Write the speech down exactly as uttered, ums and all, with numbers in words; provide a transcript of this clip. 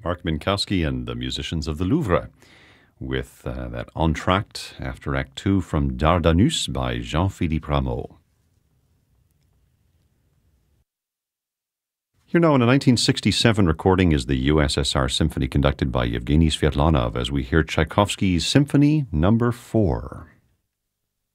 Mark Minkowski and the musicians of the Louvre with uh, that entr'acte after Act Two from Dardanus by Jean-Philippe Rameau. Here now in a nineteen sixty-seven recording is the U S S R Symphony conducted by Yevgeny Svetlanov as we hear Tchaikovsky's Symphony Number Four.